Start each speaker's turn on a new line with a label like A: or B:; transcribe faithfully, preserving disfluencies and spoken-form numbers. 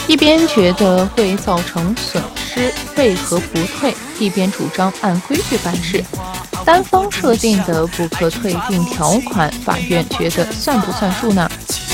A: 一边觉得会造成损失，为何不退？一边主张按规矩办事。单方设定的不可退订条款，法院觉得算不算数呢？